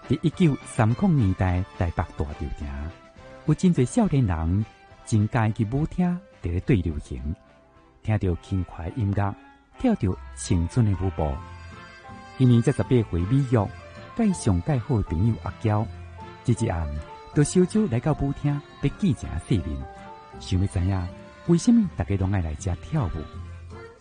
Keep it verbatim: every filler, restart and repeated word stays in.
伫一九三零年代台北大潮城，有真侪少年人真喜去舞厅伫咧对流行，听到轻快音乐，跳着青春的舞步。今年才十八岁美玉，介上介好的朋友阿娇，这一暗就小酒来到舞厅，要见一下世面，想要知影为什么大家拢爱来遮跳舞。